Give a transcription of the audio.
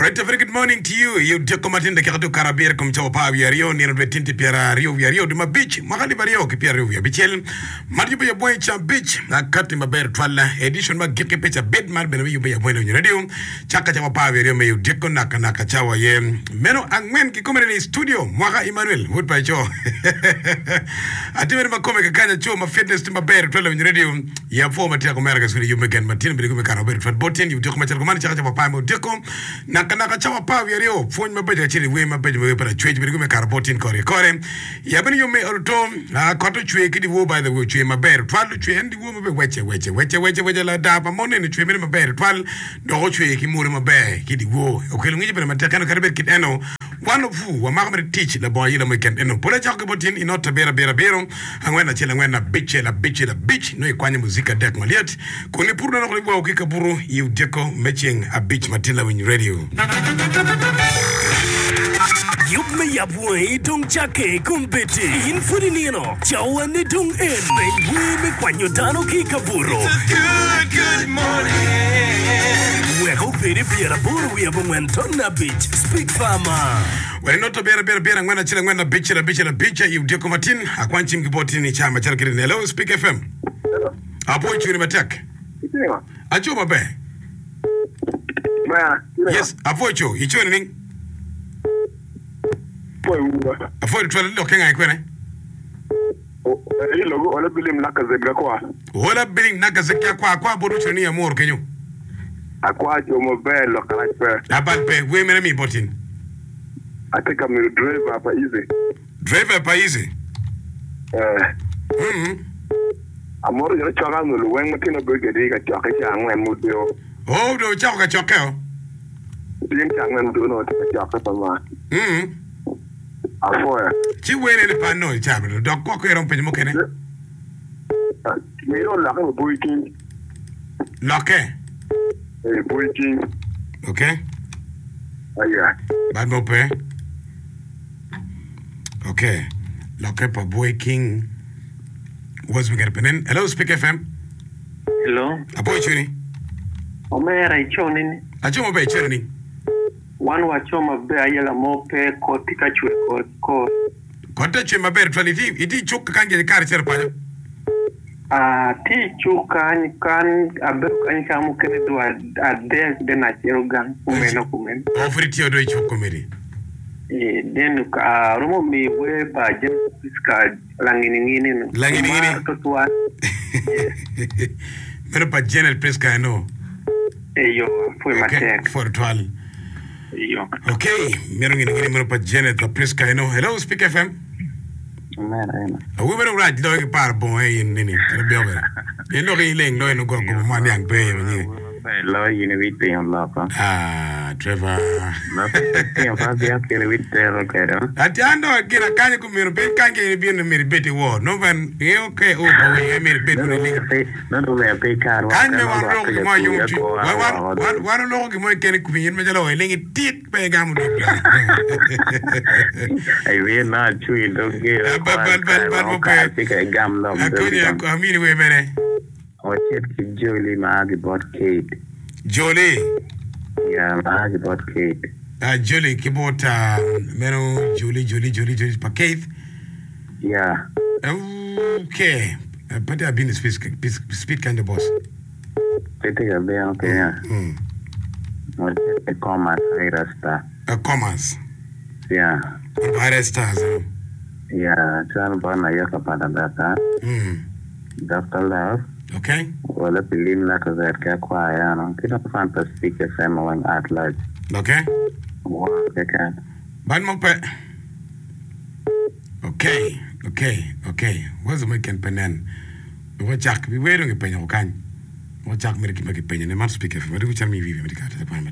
Right, a very good morning to you. You take Martin the Kato Carabir come to Pavia Rio, near the Tinti Piera Rio, Duma Beach, Mahali Vario, Piero, Bichel, Madibu Boy Champ Beach, a cut in my bear twala, edition of Giki Pitch a bed man, but you be a bueno in radio, Chakacha Pavia, may you Dico Naka Chawa Yem, Meno and Men Kikomere studio, Maha Emmanuel, wood by Joe. I did a comic kind of show my fitness to my bear twelve in radio, ya former Tiago Americas with you begin Martin, but you can obey for boating, you took my Chakacha Pamo Dico. Naka chawa pa viario phone mabeja chiri we mabeja we para chwe bigu me karbotin kore yabani yo me orto koto chwe kidi wo by the way chwe maber twal chwe ndi wo mabe weche la da pa monne ni chwe me maber twal do chwe ki muri mabe kidi wo okelo ngi bele matakano karbe kid eno one of who wa magamre teach la boy la weekend eno pola chako botin inota bera angwena chela ngwena bitch no ikwanye muzika dek maliat kuni purna no kwa ukika buru yu deko matching a bitch matila when radio. Yup me yapwe dong chake kumpete infuri nino chawa ne dong en me kwanyo tano kikaburo. Good morning. We hope it be a buru we have went on a beach speak farmer. Well, not to bera ngwana chila ngwana bitch you deko matin akwanchi mkipotini chama chala kiri hello speak FM. Hello. Apo ichuri matak. Itinga. Acho mabe. Yes, avoicho, ichuri ning. Avoid twelve looking I quene. Logo wala bilim nakazeka kwa. Wala bilim nakazeka kwa borucho ni amor kenyo. Akwa jomo bello kala pe. Abat pe we mena mi botin. Ateka mi driver pa easy. Driver pa easy. Amor yo choka ngulu wen matina burger ka choka cha ngwen mudio. Oh, do choka choka. Bien cha ngwen do no choka pa ma. Afoya. Chi wene le pano chabe do ko ko rompe mo kene. Mi ro la ko boiking. Loke. Boiking. Okay. Aya. Bad mo pe. Okay. Loke pa boiking. Was we get penen. Hello speak FM. Hello. Apo chuni. Omera ichoni. Acho mo be chuni. One wachoma be ayela mope ko tika chwe ko. Kota chwe maber twaliti iti chuk kanje kar cher pajo. Ti chuka kan abe kan kamu kene do ade de na cherugan kumen. Ofriti odo chuk komedi. Den romo mi we pa jen piska langini to tuan. Pero pa jen piska no. Yo foi matek for twal. Yo. Okay, ngini mero pa jen the piska no. Hello speak FM. Mera. We were right do ke par bon e nini. Rebel. E no ke leng no go man yang pe ni. Lo yini on la pa. Trevor. Na pe pa dia ke vitero kero. Atiando kira kanye kumiro pe kanye bi no meri beti wo. No van e okay o ko e meri beti no link. No me pe karo. Kanye wan ro ki mo yung tu. Wan ro ki mo kene kumin me jalo e lengi tit pe gamu do. Ai we na chui do ke. Ban mo pe gam no. Akoni amini we mere. O chet Jolie maagi bot Kate. Jolie. Yeah, maagi bot Kate. Jolie kibot meno Jolie pa Kate. Yeah. Okay. But I've been speed kind of boss. Okay, yeah. O chet commerce rasta. Commerce. Yeah. Stars. Yeah, chan bana yaka pada data. Dr. Love. Okay. Wala pilim na kazerka kwa yana. Kina fantastic FM wang at large. Okay. Okay, can. Ban mo pe. Okay. What's the weekend penen? What jack we waiting a penny or can? What jack me ki penny? Ne man speak FM. What do we tell me we